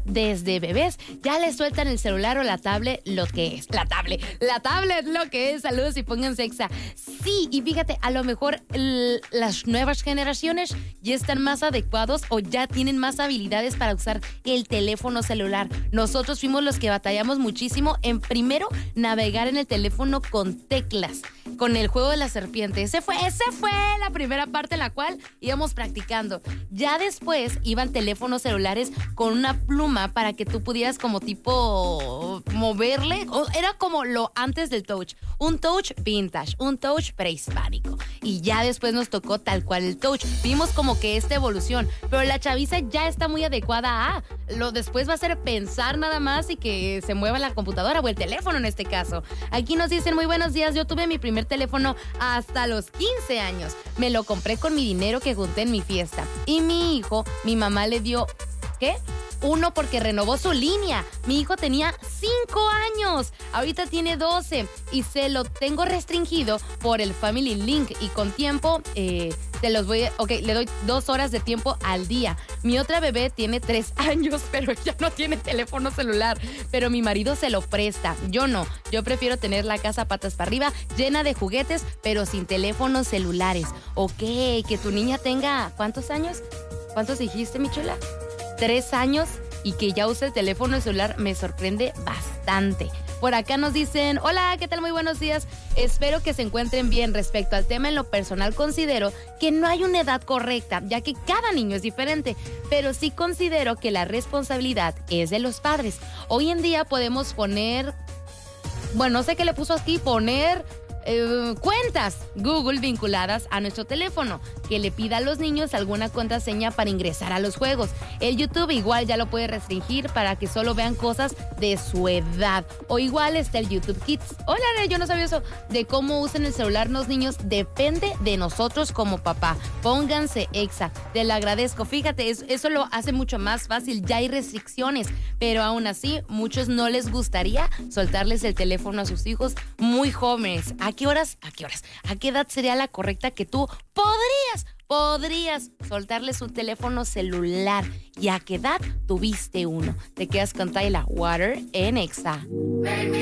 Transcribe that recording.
desde bebés ya les sueltan el celular o la tablet, lo que es. La tablet lo que es. Saludos y pónganse exa. Sí, y fíjate, a lo mejor las nuevas generaciones ya están más adecuados o ya tienen más habilidades para usar el teléfono celular. Nosotros fuimos los que batallamos muchísimo en primero navegar en el teléfono con teclas, con el juego de la serpiente. Esa fue la primera parte en la cual íbamos practicando. Ya después iban teléfonos celulares con una pluma para que tú pudieras como tipo moverle. Era como lo antes del touch. Un touch vintage, un touch prehispánico. Y ya después nos tocó tal cual el touch. Vimos como que esta evolución, pero la chaviza ya está muy adecuada a lo después va a ser pensar nada más y que se mueva la computadora o el teléfono en este caso. Aquí nos dicen muy buenos días, yo tuve mi primer teléfono hasta los 15 años. Me lo compré con mi dinero que junté en mi fiesta. Y mi hijo, mi mamá le dio, ¿qué? Uno porque renovó su línea. Mi hijo tenía 5 años. Ahorita tiene 12 y se lo tengo restringido por el Family Link y con tiempo le doy 2 horas de tiempo al día. Mi otra bebé tiene 3 años, pero ya no tiene teléfono celular. Pero mi marido se lo presta. Yo no. Yo prefiero tener la casa patas para arriba, llena de juguetes, pero sin teléfonos celulares. Ok, que tu niña tenga, ¿cuántos años? ¿Cuántos dijiste, mi chula? 3 años y que ya use el teléfono celular me sorprende bastante. Por acá nos dicen, hola, ¿qué tal? Muy buenos días. Espero que se encuentren bien. Respecto al tema, en lo personal considero que no hay una edad correcta, ya que cada niño es diferente, pero sí considero que la responsabilidad es de los padres. Hoy en día podemos poner, no sé qué le puso aquí, poner cuentas Google vinculadas a nuestro teléfono, que le pida a los niños alguna contraseña para ingresar a los juegos. El YouTube igual ya lo puede restringir para que solo vean cosas de su edad. O igual está el YouTube Kids. Hola, yo no sabía eso. De cómo usen el celular los niños depende de nosotros como papá. Pónganse exa. Te lo agradezco. Fíjate, eso lo hace mucho más fácil. Ya hay restricciones, pero aún así, muchos no les gustaría soltarles el teléfono a sus hijos muy jóvenes. ¿A qué horas? ¿A qué edad sería la correcta que tú podrías soltarles un teléfono celular? ¿Y a qué edad tuviste uno? Te quedas con Tyla Water en Exa.